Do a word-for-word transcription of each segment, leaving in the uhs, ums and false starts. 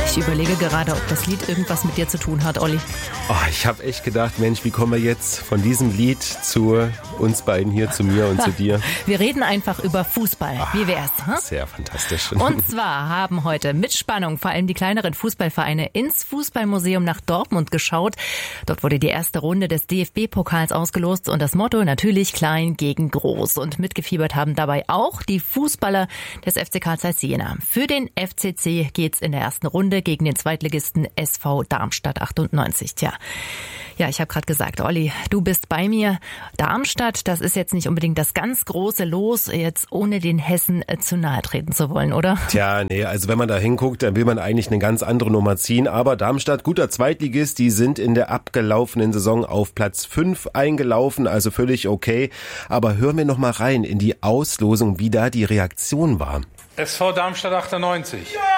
Ich überlege gerade, ob das Lied irgendwas mit dir zu tun hat, Olli. Oh, ich habe echt gedacht, Mensch, wie kommen wir jetzt von diesem Lied zu uns beiden hier, zu mir und zu dir? Wir reden einfach über Fußball. Ach, wie wär's? Hm? Sehr fantastisch. Und zwar haben heute mit Spannung vor allem die kleineren Fußballvereine ins Fußballmuseum nach Dortmund geschaut. Dort wurde die erste Runde des D F B-Pokals ausgelost und das Motto natürlich klein gegen groß. Und mitgefiebert haben dabei auch die Fußballer des F C Carl Zeiss Jena. Für den F C C geht's in der ersten Runde gegen den Zweitligisten S V Darmstadt achtundneunzig. Tja, ja, ich habe gerade gesagt, Olli, du bist bei mir. Darmstadt, das ist jetzt nicht unbedingt das ganz große Los, jetzt ohne den Hessen zu nahe treten zu wollen, oder? Tja, nee, also wenn man da hinguckt, dann will man eigentlich eine ganz andere Nummer ziehen. Aber Darmstadt, guter Zweitligist, die sind in der abgelaufenen Saison auf Platz fünf eingelaufen, also völlig okay. Aber hören wir noch mal rein in die Auslosung, wie da die Reaktion war. S V Darmstadt achtundneunzig. Ja!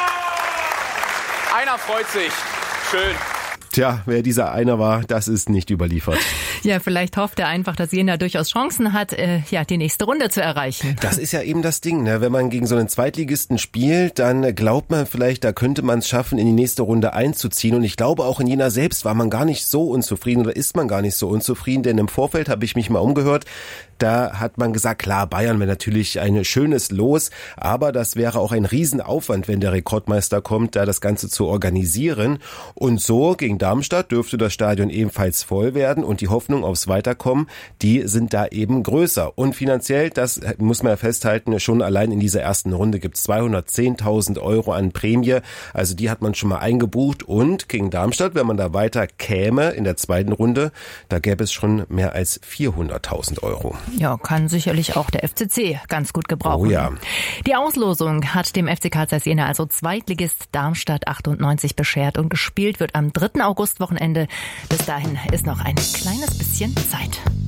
Einer freut sich. Schön. Tja, wer dieser einer war, das ist nicht überliefert. Ja, vielleicht hofft er einfach, dass Jena durchaus Chancen hat, äh, ja, die nächste Runde zu erreichen. Das ist ja eben das Ding, ne? Wenn man gegen so einen Zweitligisten spielt, dann glaubt man vielleicht, da könnte man es schaffen, in die nächste Runde einzuziehen. Und ich glaube, auch in Jena selbst war man gar nicht so unzufrieden oder ist man gar nicht so unzufrieden, denn im Vorfeld habe ich mich mal umgehört. Da hat man gesagt, klar, Bayern wäre natürlich ein schönes Los, aber das wäre auch ein Riesenaufwand, wenn der Rekordmeister kommt, da das Ganze zu organisieren. Und so gegen Darmstadt dürfte das Stadion ebenfalls voll werden und die Hoffnung aufs Weiterkommen, die sind da eben größer. Und finanziell, das muss man ja festhalten, schon allein in dieser ersten Runde gibt es zweihundertzehntausend Euro an Prämie. Also die hat man schon mal eingebucht. Und gegen Darmstadt, wenn man da weiter käme in der zweiten Runde, da gäbe es schon mehr als vierhunderttausend Euro. Ja, kann sicherlich auch der F C C ganz gut gebrauchen. Oh ja. Die Auslosung hat dem F C Carl Zeiss Jena, also Zweitligist Darmstadt achtundneunzig, beschert und gespielt wird am dritten August-Wochenende. Bis dahin ist noch ein kleines bisschen Zeit.